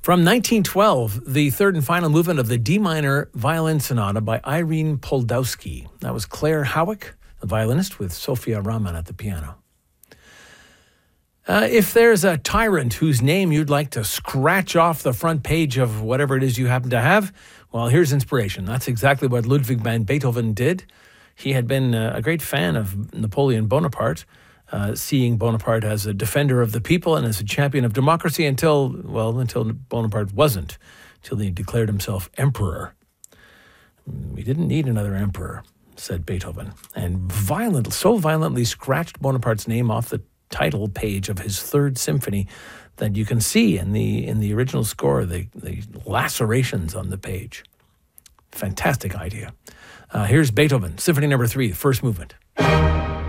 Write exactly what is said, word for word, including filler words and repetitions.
From nineteen twelve, the third and final movement of the D minor violin sonata by Irene Poldowski. That was Claire Howick, the violinist, with Sophia Rahman at the piano. Uh, if there's a tyrant whose name you'd like to scratch off the front page of whatever it is you happen to have, well, here's inspiration. That's exactly what Ludwig van Beethoven did. He had been uh, a great fan of Napoleon Bonaparte, Uh, seeing Bonaparte as a defender of the people and as a champion of democracy until, well, until Bonaparte wasn't, until he declared himself emperor. We didn't need another emperor, said Beethoven, and violent, so violently scratched Bonaparte's name off the title page of his third symphony that you can see in the in the original score the, the lacerations on the page. Fantastic idea. Uh, here's Beethoven, Symphony Number Three, the first movement.